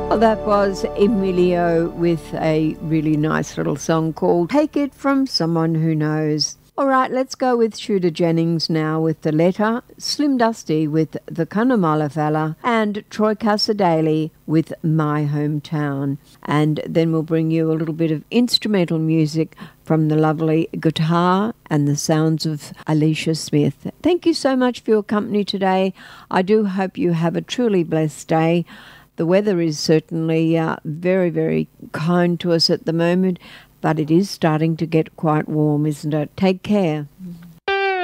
Well, that was Emilio with a really nice little song called Take It From Someone Who Knows. All right, let's go with Shooter Jennings now with The Letter, Slim Dusty with The Cunnamulla Fella, and Troy Cassar-Daley with My Hometown. And then we'll bring you a little bit of instrumental music from the lovely guitar and the sounds of Alicia Smith. Thank you so much for your company today. I do hope you have a truly blessed day. The weather is certainly very, very kind to us at the moment, but it is starting to get quite warm, isn't it? Take care.